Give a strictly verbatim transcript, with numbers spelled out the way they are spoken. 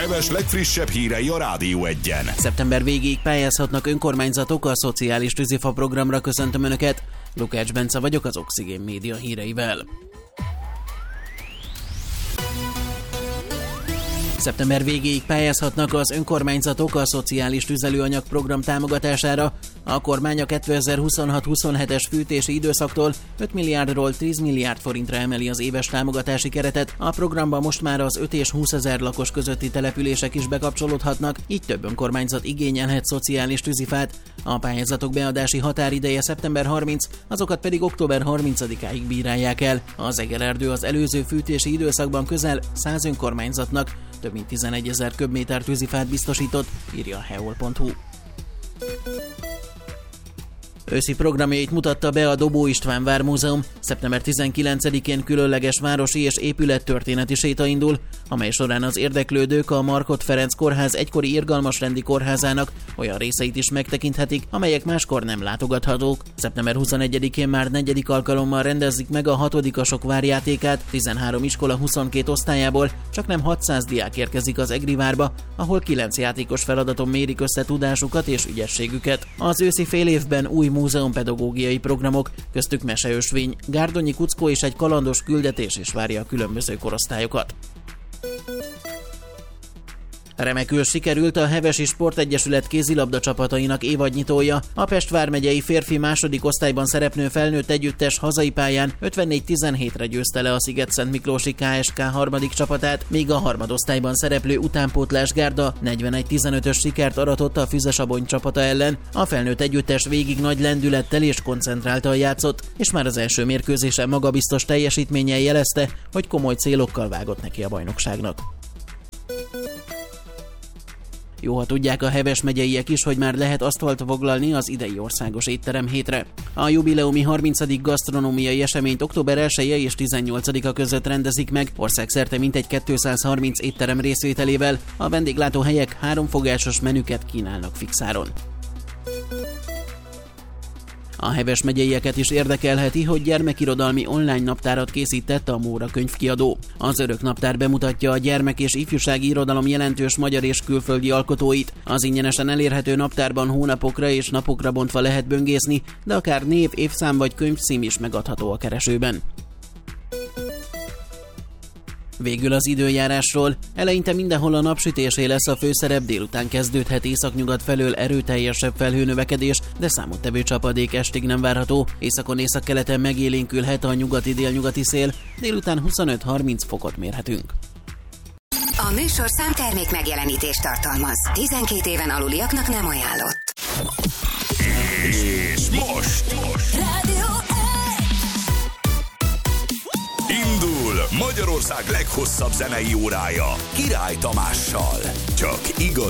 Heves legfrissebb hírei a Rádió Egyen. Szeptember végéig pályázhatnak önkormányzatok a szociális tűzifa programra. Köszöntöm Önöket, Lukács Bence vagyok az Oxigén Média híreivel. Szeptember végéig pályázhatnak az önkormányzatok a szociális tüzelőanyag program támogatására. A kormány a kétezer-huszonhat-huszonhetes fűtési időszaktól öt milliárdról tíz milliárd forintra emeli az éves támogatási keretet. A programba most már az öt és húszezer lakos közötti települések is bekapcsolódhatnak, így több önkormányzat igényelhet szociális tűzifát. A pályázatok beadási határideje szeptember harmincadika, azokat pedig október harmincadikáig bírálják el. Az Egererdő az előző fűtési időszakban közel száz önkormányzatnak több mint tizenegyezer köbméter tűzifát biztosított, írja a heol pont hu. Őszi programjait mutatta be a Dobó István Vármúzeum. Szeptember tizenkilencedikén különleges városi és épülettörténeti séta indul, amely során az érdeklődők a Markhot Ferenc kórház egykori irgalmasrendi kórházának olyan részeit is megtekinthetik, amelyek máskor nem látogathatók. Szeptember huszonegyedikén már negyedik alkalommal rendezik meg a hatodikasok várjátékát. tizenhárom iskola huszonkét osztályából csaknem hatszáz diák érkezik az Egrivárba, ahol kilenc játékos feladaton mérik össze tudásukat és ügyességüket. Az őszi fél évben új múzeumpedagógiai programok, köztük meseösvény, Gárdonyi Kuckó és egy kalandos küldetés is várja a különböző korosztályokat. Remekül sikerült a Hevesi Sportegyesület kézilabda csapatainak évadnyitója. A Pest vármegyei férfi második osztályban szereplő felnőtt együttes hazai pályán ötvennégy tizenhétre győzte le a Szigetszentmiklósi ká es ká harmadik csapatát, míg a harmadosztályban szereplő utánpótlás gárda negyvenegy tizenötös sikert aratott a Füzesabony csapata ellen. A felnőtt együttes végig nagy lendülettel és koncentráltan játszott, és már az első mérkőzésen magabiztos teljesítménnyel jelezte, hogy komoly célokkal vágott neki a bajnokságnak. Jó, ha tudják a Heves megyeiek is, hogy már lehet asztalt foglalni az idei országos étterem hétre. A jubileumi harmincadik gasztronómiai eseményt október elseje és tizennyolcadika között rendezik meg, országszerte mintegy kétszázharminc étterem részvételével. A vendéglátóhelyek háromfogásos menüket kínálnak fixáron. A Heves megyeieket is érdekelheti, hogy gyermekirodalmi online naptárat készített a Móra könyvkiadó. Az Örök naptár bemutatja a gyermek- és ifjúsági irodalom jelentős magyar és külföldi alkotóit. Az ingyenesen elérhető naptárban hónapokra és napokra bontva lehet böngészni, de akár név, évszám vagy könyvcím is megadható a keresőben. Végül az időjárásról. Eleinte mindenhol a napsütésé lesz a főszerep, délután kezdődhet északnyugat felől erőteljesebb felhőnövekedés, de számottevő csapadék estig nem várható. Északon északkeleten megélénkülhet a nyugati-délnyugati szél, délután huszonöt-harminc fokot mérhetünk. A műsorszám termék megjelenítést tartalmaz. tizenkét éven aluliaknak nem ajánlott. És most! most. Rádió Indul Magyarország leghosszabb zenei órája Király Tamással. Csak igaz.